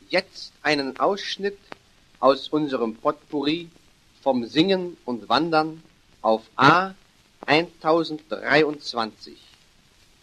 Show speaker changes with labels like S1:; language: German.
S1: jetzt einen Ausschnitt aus unserem Potpourri vom Singen und Wandern auf A 1023.